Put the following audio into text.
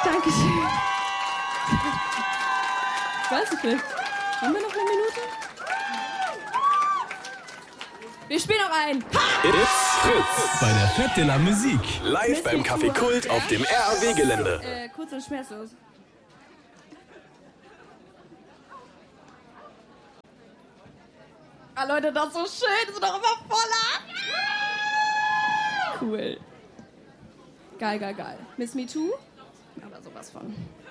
Dankeschön. Ich weiß nicht, vielleicht haben wir noch eine Minute? Wir spielen noch ein. It's Fritz. Bei der Fête de la Musique. Live beim Café Kult auf dem RAW-Gelände. Kurz und schmerzlos. Ah, Leute, das ist so schön. Das ist doch immer voller. Cool. Geil. Miss Me Too? Aber sowas von.